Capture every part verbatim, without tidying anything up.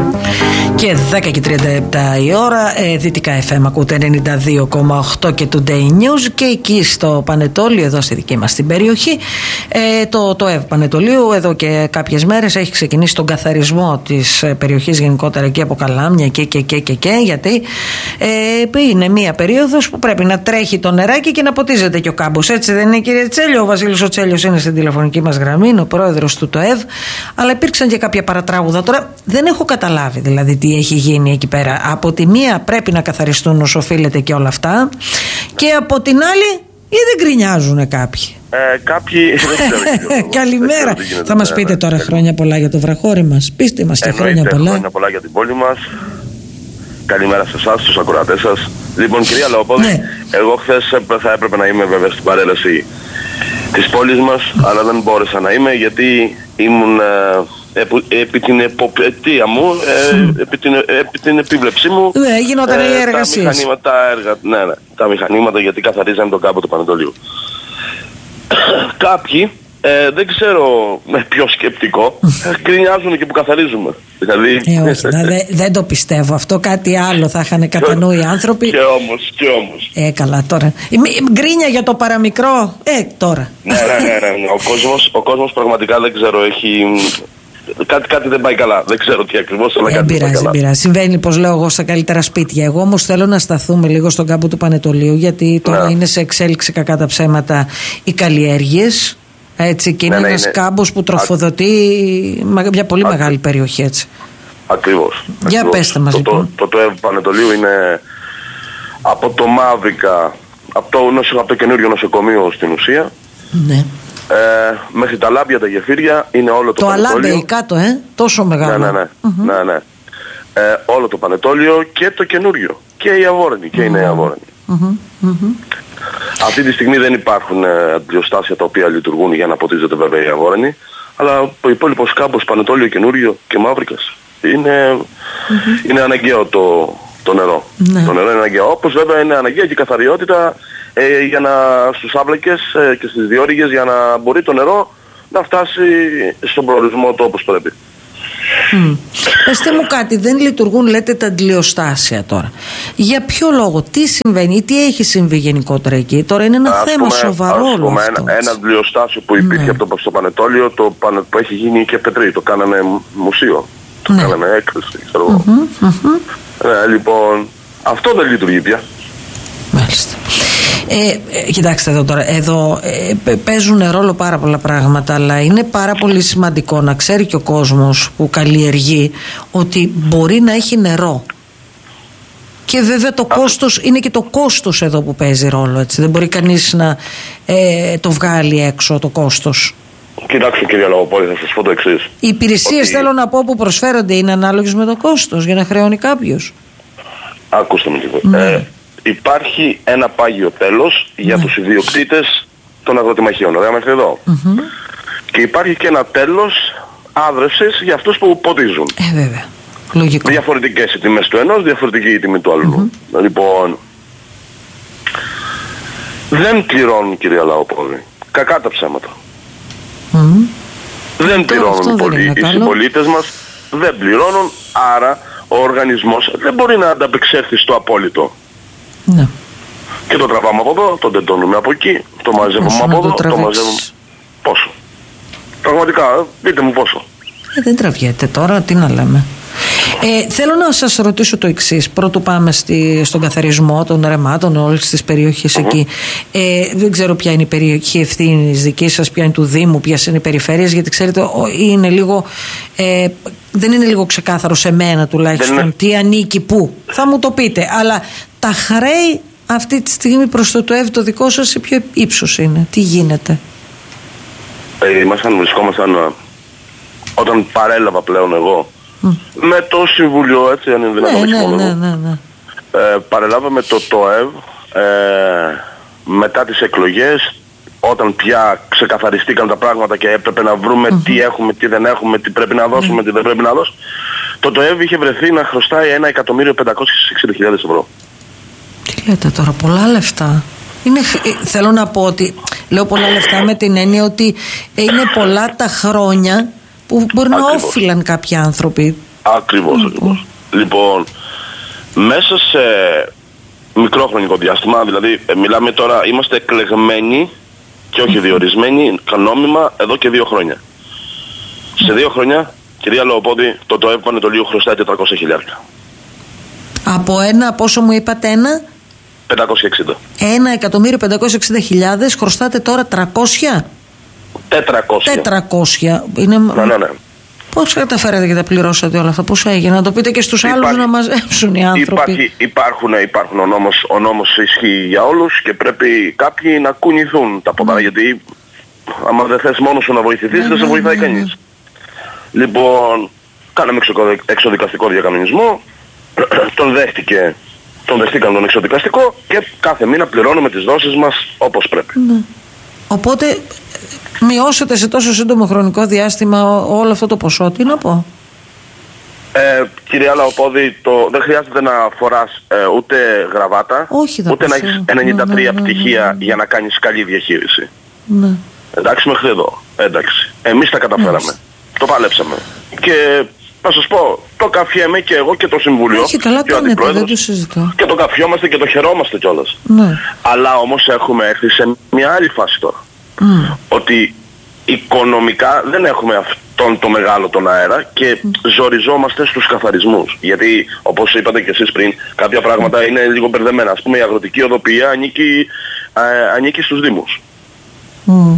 Και δέκα και τριάντα επτά η ώρα, ε, Δυτικά εφ εμ ακούτε ενενήντα δύο κόμμα οκτώ και Today News. Και εκεί στο Πανετόλιο, εδώ στη δική μας την περιοχή, ε, το, το ΕΒ Πανετολίου εδώ και κάποιες μέρες έχει ξεκινήσει τον καθαρισμό της περιοχής γενικότερα εκεί από καλάμια και και και και, και γιατί ε, είναι μια περίοδος που πρέπει να τρέχει το νεράκι και να ποτίζεται και ο κάμπος, έτσι δεν είναι, κύριε Τσέλιο? Ο Βασίλης ο Τσέλιος είναι στην τηλεφωνική μας γραμμή, είναι ο πρόεδρος του ΤΟΕΒ, αλλά υπήρξαν και κάποια παρατράγουδα. Τώρα δεν έχω καταλάβει δηλαδή τι έχει γίνει εκεί πέρα. Από τη μία πρέπει να καθαριστούν όσο οφείλεται και όλα αυτά, και από την άλλη ή δεν γκρινιάζουν κάποιοι? Ε, κάποιοι δεν ξέρω. Καλημέρα. Δεν θα μας πείτε τώρα χρόνια πολλά για το βραχώρι μας. Πείστε μας και χρόνια πολλά. Χρόνια πολλά για την πόλη μας. Καλημέρα σε εσάς, στους ακροατές σας. Λοιπόν, κυρία Λεοπόδη, ναι. Εγώ χθες θα έπρεπε να είμαι βέβαια στην παρέλαση της πόλης μας, αλλά δεν μπόρεσα να είμαι γιατί ήμουν ε, επί, επί την εποπτεία μου, ε, mm. επί, την, επί την επίβλεψή μου. Ναι, γινόταν ε, οι εργασίες. Τα μηχανήματα, έργα, ναι, ναι, τα μηχανήματα, γιατί καθαρίζανε τον κάμπο του Πανετολίου. Κάποιοι, ε, δεν ξέρω με ποιο σκεπτικό, γκρινιάζουν και που καθαρίζουμε. Δηλαδή... Ε, όχι, δε, δεν το πιστεύω αυτό. Κάτι άλλο θα είχαν κατά νου οι άνθρωποι. Και όμως, και όμως. Ε, καλά τώρα. Γκρίνια για το παραμικρό. Ε, τώρα. Ναι, ναι, ναι, ναι. Ο κόσμος, ο κόσμος πραγματικά δεν ξέρω, έχει... Κάτι, κάτι δεν πάει καλά. Δεν ξέρω τι ακριβώς, αλλά ε, κάτι πειράζει, δεν πάει καλά. Πειράζει. Συμβαίνει, πως λέω εγώ, στα καλύτερα σπίτια. Εγώ όμως θέλω να σταθούμε λίγο στον κάμπο του Πανετολίου, γιατί τώρα ναι. είναι σε εξέλιξη, κακά τα ψέματα, οι καλλιέργειες. Έτσι, και είναι ναι, ναι, ένας είναι... κάμπος που τροφοδοτεί Α... μια πολύ Α... μεγάλη περιοχή, έτσι. Ακριβώς. Για ακριβώς. Πέστε μας, το, λοιπόν. Το, το, το ΕΒ Πανετολίου είναι από το Μαύρικα, από το, από το καινούριο νοσοκομείο στην ουσία. Ναι. Ε, μέχρι τα Λάμπια, τα γεφύρια, είναι όλο το, το Πανετόλιο. Το Αλάμπια κάτω, ε, τόσο μεγάλο. Ναι, ναι, ναι. Mm-hmm. ναι, ναι. Ε, όλο το Πανετόλιο και το καινούριο. Και η Αβόρενη, mm-hmm. και η Νέα Αβόρενη. Mm-hmm. Mm-hmm. Αυτή τη στιγμή δεν υπάρχουν ε, αντιλιοστάσια τα οποία λειτουργούν για να ποτίζεται βέβαια η Αβόρενη, αλλά ο υπόλοιπος κάμπος, Πανετόλιο, καινούριο και Μαύρικας είναι, mm-hmm. είναι αναγκαίο το, το νερό. Mm-hmm. Το νερό είναι αναγκαίο. Όπως βέβαια είναι αναγκαία και η καθαριότητα ε, για να, στους άβλακες ε, και στις διόρυγες, για να μπορεί το νερό να φτάσει στον προορισμό του όπως πρέπει. Mm. Πεςτε μου κάτι, δεν λειτουργούν λέτε τα αντιλιοστάσια τώρα? Για ποιο λόγο, τι συμβαίνει ή τι έχει συμβεί γενικότερα εκεί? Τώρα είναι ένα ας θέμα πούμε, σοβαρό ας πούμε, αυτό, ένα, ένα αντιλιοστάσιο που υπήρχε ναι. από το στο Πανετόλιο, το, που έχει γίνει και πετρί, το κάνανε μουσείο, το ναι. κάνανε έκθεση, ξέρω εγώ. Mm-hmm, mm-hmm. Ε, λοιπόν, αυτό δεν λειτουργεί πια. Μάλιστα. Ε, ε, κοιτάξτε εδώ τώρα, εδώ ε, παίζουν ρόλο πάρα πολλά πράγματα, αλλά είναι πάρα πολύ σημαντικό να ξέρει και ο κόσμος που καλλιεργεί ότι μπορεί να έχει νερό. Και βέβαια το κόστος, είναι και το κόστος εδώ που παίζει ρόλο, έτσι. Δεν μπορεί κανείς να ε, το βγάλει έξω το κόστος. Κοιτάξτε κύριε Λαγοπόλη, θα σας πω το εξής. Οι υπηρεσίες ότι... θέλω να πω που προσφέρονται είναι ανάλογες με το κόστος για να χρεώνει κάποιος? Ακούστε με λίγο. Ναι. Ε, Υπάρχει ένα πάγιο τέλος για ναι. τους ιδιοκτήτες των αγροτεμαχίων, ωραία μέχρι εδώ. Mm-hmm. Και υπάρχει και ένα τέλος άδρευσης για αυτούς που ποτίζουν. Ε, βέβαια. Λογικό. Διαφορετικές οι τιμές του ενός, διαφορετική η τιμή του άλλου. Mm-hmm. Λοιπόν, δεν πληρώνουν κυρία Λαοπόδη. Κακά τα ψέματα. Mm-hmm. Δεν πληρώνουν οι, πολί... οι συμπολίτες μας, δεν πληρώνουν, άρα ο οργανισμός δεν μπορεί να ανταπεξέλθει στο απόλυτο. Ναι. Και το τραβάμε από εδώ, το τεντώνουμε από εκεί, το μαζεύουμε από εδώ, το, το μαζεύουμε... Πόσο? Πραγματικά, πείτε μου πόσο. Ε, δεν τραβιέται τώρα, τι να λέμε. Ε, θέλω να σας ρωτήσω το εξής. Πρώτου πάμε στη, στον καθαρισμό των ρεμάτων όλες τις περιοχές mm-hmm. εκεί. Ε, δεν ξέρω ποια είναι η περιοχή ευθύνης δική σας, ποια είναι του Δήμου, ποιες είναι οι περιφέρειες, γιατί ξέρετε είναι λίγο, ε, δεν είναι λίγο ξεκάθαρο σε μένα τουλάχιστον είναι... τι ανήκει πού. Θα μου το πείτε, αλλά τα χρέη αυτή τη στιγμή προς το ΤΟΕΒ το δικό σας σε ποιο ύψος είναι, τι γίνεται? Ε, ήμασταν, βρισκόμασταν όταν παρέλαβα πλέον εγώ Mm. με το Συμβουλίο, έτσι αν είναι δυνατόν ναι, ναι, ναι, ναι, ναι. Ε, παρελάβαμε το ΤΟΕΒ ε, μετά τις εκλογές, όταν πια ξεκαθαριστήκαν τα πράγματα και έπρεπε να βρούμε mm-hmm. τι έχουμε, τι δεν έχουμε, τι πρέπει να δώσουμε, mm. τι δεν πρέπει να δώσουμε. Το ΤΟΕΒ είχε βρεθεί να χρωστάει ένα εκατομμύριο πεντακόσιες εξήντα χιλιάδες ευρώ. Τι λέτε τώρα, πολλά λεφτά. Είναι, θέλω να πω ότι λέω πολλά λεφτά με την έννοια ότι είναι πολλά τα χρόνια που μπορεί Ακριβώς. να όφυλαν κάποιοι άνθρωποι. Ακριβώς, mm, ακριβώς. Mm. Λοιπόν, μέσα σε μικρό χρονικό διάστημα, δηλαδή μιλάμε τώρα, είμαστε εκλεγμένοι και όχι διορισμένοι νόμιμα εδώ και δύο χρόνια. Mm. Σε δύο χρόνια, κυρία Λεοπόδη, το ΤΟΕΒ Πανετολείου χρωστάει τετρακόσια χιλιάρικα. Από ένα, πόσο μου είπατε, ένα? πεντακόσια εξήντα. Ένα εκατομμύριο πεντακόσια εξήντα χιλιάδες, χρωστάτε τώρα τριακόσια. τετρακόσια. τετρακόσια. Είναι... Ναι, ναι, ναι. Πώς καταφέρατε και τα πληρώσατε όλα αυτά, πώς έγινε, να το πείτε και στους Υπάρχει... άλλους να μαζέψουν οι άνθρωποι. Υπάρχει, υπάρχουν, υπάρχουν, ο νόμος, ο νόμος ισχύει για όλους και πρέπει κάποιοι να κουνηθούν τα ποδά, mm. γιατί άμα δεν θες μόνος σου να βοηθηθείς, mm. δεν σε βοηθάει mm. κανείς. Λοιπόν, κάναμε εξοδικαστικό διακανονισμό, τον δέχτηκε, τον δεχτήκαν τον εξοδικαστικό και κάθε μήνα πληρώνουμε τις δόσεις μας όπως πρέπει. Mm. Οπότε μειώσετε σε τόσο σύντομο χρονικό διάστημα όλο αυτό το ποσό, τι να πω. Ε, κυρία Λαοπόδη, το, δεν χρειάζεται να φοράς ε, ούτε γραβάτα, όχι, ούτε ποσό. να έχεις ενενήντα τρία ναι, ναι, πτυχία ναι, ναι. για να κάνεις καλή διαχείριση. Ναι. Εντάξει μέχρι εδώ, εντάξει. Εμείς τα καταφέραμε, ναι. το παλέψαμε. Και θα σας πω, το καφιέμαι και εγώ και το Συμβούλιο. Όχι, καλά κάνετε, δεν το συζητώ. Και το καφιόμαστε και το χαιρόμαστε κιόλας. Ναι. Αλλά όμως έχουμε έρθει σε μια άλλη φάση τώρα. Mm. Ότι οικονομικά δεν έχουμε αυτόν το μεγάλο τον αέρα και mm. ζοριζόμαστε στους καθαρισμούς. Γιατί όπως είπατε και εσείς πριν, κάποια πράγματα είναι λίγο μπερδεμένα. Ας πούμε η αγροτική οδοποιία ανήκει, α, ανήκει στους Δήμους. Mm.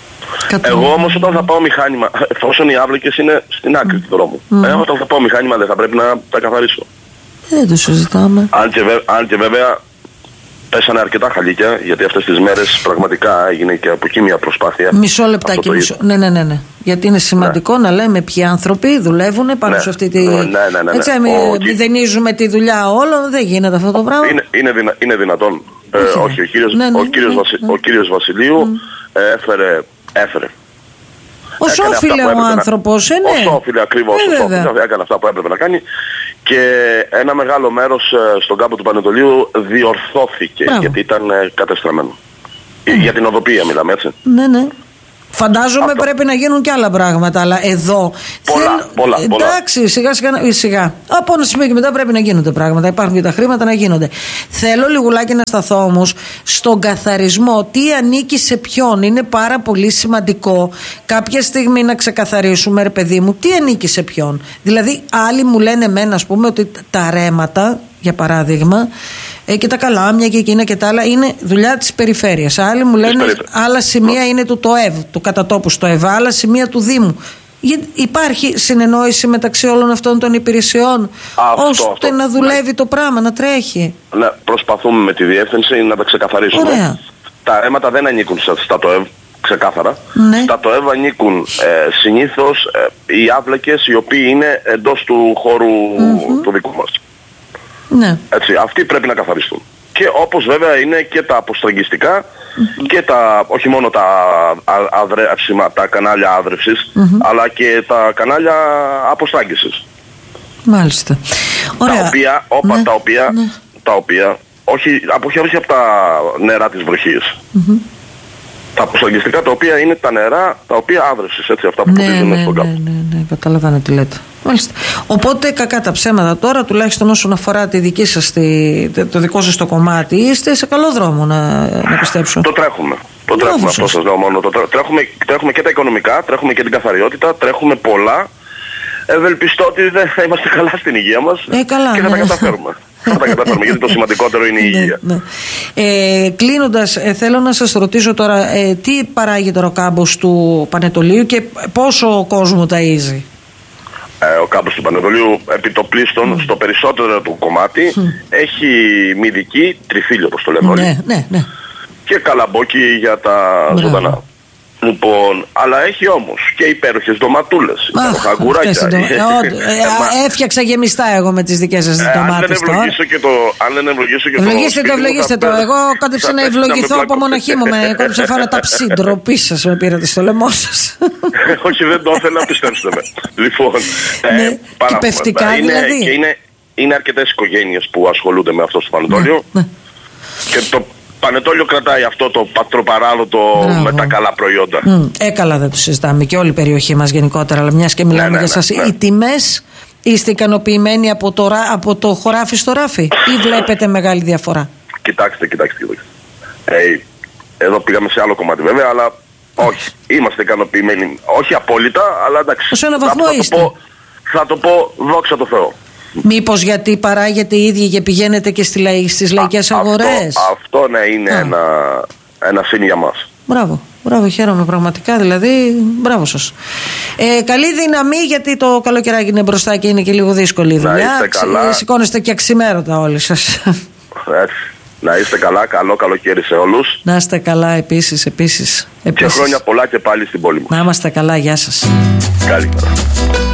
Εγώ όμως όταν θα πάω μηχάνημα, εφόσον οι άβλεκες είναι στην άκρη του δρόμου, mm. ε, όταν θα πάω μηχάνημα δεν θα πρέπει να τα καθαρίσω. Δεν το συζητάμε. Αν και, βέ, αν και βέβαια πέσανε αρκετά χαλίκια, γιατί αυτές τις μέρες πραγματικά έγινε και από εκεί μια προσπάθεια. Μισό λεπτάκι, μισό. Ναι, ναι, ναι, ναι. Γιατί είναι σημαντικό ναι. να λέμε ποιοι άνθρωποι δουλεύουν πάνω ναι. σε αυτή τη. Ναι, ναι, ναι, ναι. Έτσι, μην μηδενίζουμε τη δουλειά όλων, δεν γίνεται αυτό το πράγμα. Είναι, είναι, δυνα, είναι δυνατόν. Ε, όχι, ο κύριος, ναι, ναι, ο κύριος, ναι, Βασι, ναι. Ο κύριος Βασιλείου mm. ε, έφερε. έφερε. Ως όφιλε ο άνθρωπος, ε, ναι. Ως όφιλε ακριβώς, ε, ως όφιλε, έκανε αυτά που έπρεπε να κάνει και ένα μεγάλο μέρος ε, στον κάμπο του Πανετολείου διορθώθηκε. Μπράβο. Γιατί ήταν ε, κατεστραμμένο. Mm. Για την οδοποιία μιλάμε, έτσι. Ναι, ναι. Φαντάζομαι αυτό. Πρέπει να γίνουν και άλλα πράγματα, αλλά εδώ. Πολλά, θέλ... πολλά, πολλά. Εντάξει, σιγά σιγά, σιγά. Από ένα σημείο και μετά πρέπει να γίνονται πράγματα. Υπάρχουν και τα χρήματα να γίνονται. Θέλω λιγουλάκι να σταθώ όμως στον καθαρισμό. Τι ανήκει σε ποιον. Είναι πάρα πολύ σημαντικό κάποια στιγμή να ξεκαθαρίσουμε, ρε παιδί μου, τι ανήκει σε ποιον. Δηλαδή, άλλοι μου λένε εμένα, ας πούμε, ότι τα ρέματα, για παράδειγμα, ε, και τα καλάμια και εκείνα και τα άλλα είναι δουλειά της περιφέρειας. Άλλοι μου λένε άλλα σημεία είναι του ΤΟΕΒ, του κατατόπου στο ΕΒ, άλλα σημεία του Δήμου. Υπάρχει συνεννόηση μεταξύ όλων αυτών των υπηρεσιών αυτό, ώστε αυτό. να δουλεύει ναι. το πράγμα, να τρέχει. Ναι, προσπαθούμε με τη διεύθυνση να τα ξεκαθαρίσουμε. Ωραία. Τα αίματα δεν ανήκουν στα ΤΟΕΒ, ξεκάθαρα. Ναι. Στα ΤΟΕΒ ανήκουν ε, συνήθως ε, οι άβλεκες οι οποίοι είναι εντός του χώρου mm-hmm. του δικού μας. Ναι. Έτσι, αυτοί πρέπει να καθαριστούν. Και όπως βέβαια είναι και τα αποστραγγιστικά mm-hmm. και τα, όχι μόνο τα, αδρεύσιμα, τα κανάλια άδρευσης, mm-hmm. αλλά και τα κανάλια αποστράγγισης. Μάλιστα. Ωραία. Τα οποία, όπα, ναι. τα οποία, ναι. τα οποία όχι, από, όχι από τα νερά της βροχής. Mm-hmm. Τα αποστραγγιστικά τα οποία είναι τα νερά, τα οποία άδρευσης, έτσι, αυτά που ναι, ποτίζουν ναι, στον ναι, κάπου. Ναι, ναι, ναι, καταλαβαίνω τι λέτε. Μάλιστα. Οπότε κακά τα ψέματα τώρα, τουλάχιστον όσον αφορά τη δική σας, τη, το δικό σας το κομμάτι, είστε σε καλό δρόμο να, να πιστέψω. Το τρέχουμε. Το τρέχουμε, αυτό σας λέω μόνο. Το τρέχουμε, τρέχουμε και τα οικονομικά, τρέχουμε και την καθαριότητα, τρέχουμε πολλά. Ευελπιστώ ότι δεν θα είμαστε καλά στην υγεία μας ε, καλά, και θα ναι. τα καταφέρουμε. Θα τα καταφέρουμε, γιατί το σημαντικότερο είναι η υγεία. Ναι, ναι. Ε, κλείνοντας, ε, θέλω να σας ρωτήσω τώρα, ε, τι παράγει τώρα ο κάμπος του Πανετολείου και πόσο κόσμο ταΐζει. Ε, ο κάμπος του Πανετολείου επιτοπλίστων mm. στο περισσότερο του κομμάτι mm. έχει μυδική, τριφύλιο όπως το λέμε όλοι. Ναι, ναι, ναι. Και καλαμπόκι για τα Μπράβο. ζωντανά. Λοιπόν, αλλά έχει όμως και υπέροχες ντοματούλες, υπέροχα αγκουράκια. Έφτιαξα γεμιστά εγώ με τις δικές σας ντομάτες τώρα. Αν δεν ευλογήσω και το... Ευλογήστε το, ευλογήστε το. Εγώ κόντεψα να ευλογηθώ από μοναχή μου. Με κόντεψα φάνα τα ψή, ντροπή σας με πήρατε στο λαιμό σας. Όχι, δεν το ήθελα, πιστέψτε με. Λοιπόν, κυπευτικά δηλαδή. Είναι αρκετές οικογένειες που ασχολούνται με αυτό στο Πανετόλειο. Και το Πανετόλειο κρατάει αυτό το πατροπαράδοτο με τα καλά προϊόντα. Mm. Ε, καλά δεν το συζητάμε και όλη η περιοχή μας γενικότερα, αλλά μιας και μιλάμε ναι, ναι, για σας. Ναι, ναι. Οι τιμές Είστε ικανοποιημένοι από το, από το χωράφι στο ράφι ή βλέπετε μεγάλη διαφορά? Κοιτάξτε, κοιτάξτε, κοιτάξτε. Ε, εδώ πήγαμε σε άλλο κομμάτι βέβαια, αλλά όχι. Είμαστε ικανοποιημένοι. Όχι απόλυτα, αλλά εντάξει. Σε ένα βαθμό θα, είστε. Θα το, πω, θα το πω δόξα τω Θεώ. Μήπως γιατί παράγετε οι ίδιοι και πηγαίνετε και στις λαϊκές αγορές? Αυτό, αυτό ναι, είναι ένα, ένα σύν για μας. Μπράβο, μπράβο, χαίρομαι πραγματικά, δηλαδή, μπράβο σας. Ε, καλή δύναμη, γιατί το καλοκαιράκι είναι μπροστά και είναι και λίγο δύσκολη η δουλειά. Να είστε καλά. Σηκώνεστε και αξιμέρωτα όλοι σας. Έτσι. Να είστε καλά, καλό καλοκαίρι σε όλους. Να είστε καλά επίσης, επίσης. Και χρόνια πολλά και πάλι στην πόλη μας. Να είμαστε καλά, γεια σας. Καλημέρα.